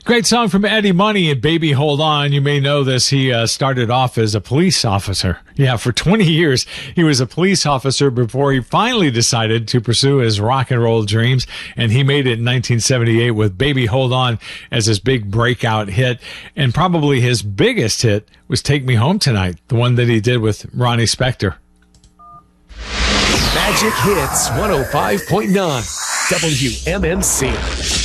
Great song from Eddie Money and Baby Hold On. You may know this. He started off as a police officer. Yeah, for 20 years, he was a police officer before he finally decided to pursue his rock and roll dreams. And he made it in 1978 with Baby Hold On as his big breakout hit. And probably his biggest hit was Take Me Home Tonight, the one that he did with Ronnie Spector. Magic Hits 105.9 WMMC.